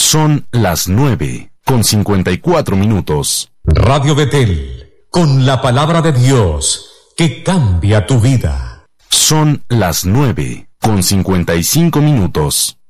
Son las 9:54. Radio Betel, con la palabra de Dios que cambia tu vida. Son las 9:55.